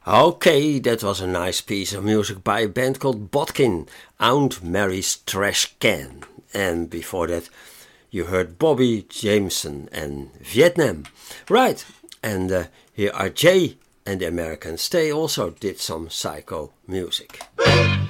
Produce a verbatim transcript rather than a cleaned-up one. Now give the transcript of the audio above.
Okay, that was a nice piece of music by a band called Bodkin, Aunt Mary's Trash Can. And before that, you heard Bobby Jameson and Vietnam. Right, and uh, here are Jay and the Americans. They also did some psycho music.